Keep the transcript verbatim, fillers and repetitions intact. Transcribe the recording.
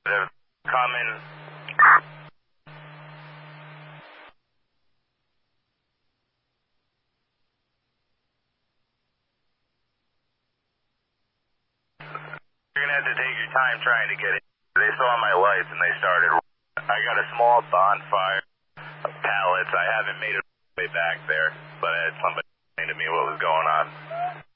They're coming. You're gonna have to take your time trying to get it. They saw my lights and they started. I got a small bonfire of pallets. I haven't made it way back there, but I had somebody explain to me what was going on.